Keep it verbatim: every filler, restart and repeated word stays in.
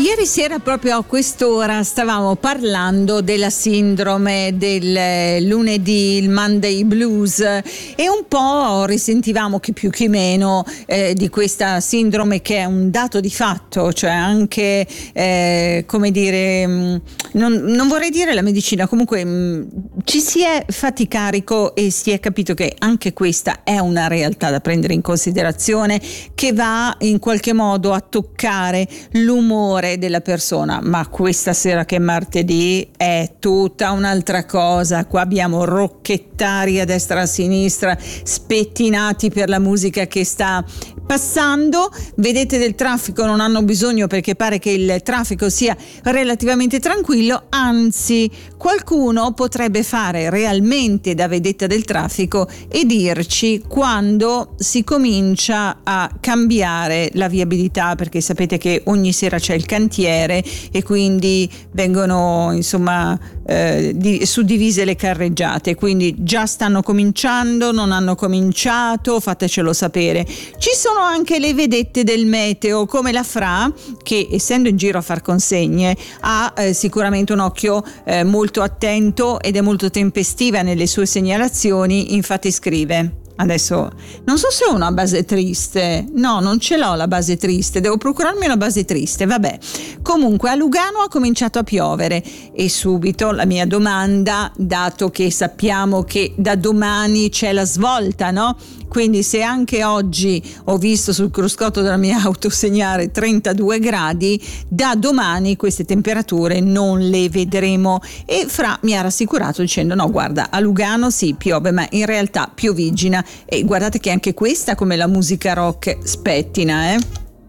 Ieri sera proprio a quest'ora stavamo parlando della sindrome del lunedì, il Monday Blues, e un po' risentivamo chi più chi meno eh, di questa sindrome, che è un dato di fatto, cioè anche eh, come dire, mh, non, non vorrei dire la medicina, comunque mh, ci si è fatti carico e si è capito che anche questa è una realtà da prendere in considerazione, che va in qualche modo a toccare l'umore della persona. Ma questa sera, che è martedì, è tutta un'altra cosa. Qua abbiamo rocchettari a destra e a sinistra, spettinati per la musica che sta passando. Vedete del traffico, non hanno bisogno, perché pare che il traffico sia relativamente tranquillo, anzi qualcuno potrebbe fare realmente da vedetta del traffico e dirci quando si comincia a cambiare la viabilità, perché sapete che ogni sera c'è il cantiere e quindi vengono insomma eh, di, suddivise le carreggiate, quindi già stanno cominciando, non hanno cominciato, fatecelo sapere. Ci sono anche le vedette del meteo, come la Fra, che essendo in giro a far consegne ha eh, sicuramente un occhio eh, molto attento ed è molto tempestiva nelle sue segnalazioni. Infatti scrive: adesso non so se ho una base triste, no, non ce l'ho la base triste, devo procurarmi una base triste, vabbè. Comunque a Lugano ha cominciato a piovere e subito la mia domanda, dato che sappiamo che da domani c'è la svolta, no? Quindi se anche oggi ho visto sul cruscotto della mia auto segnare trentadue gradi, da domani queste temperature non le vedremo. E Fra mi ha rassicurato dicendo: no, guarda, a Lugano sì, piove, ma in realtà piovigina. E guardate che anche questa, come la musica rock, spettina, eh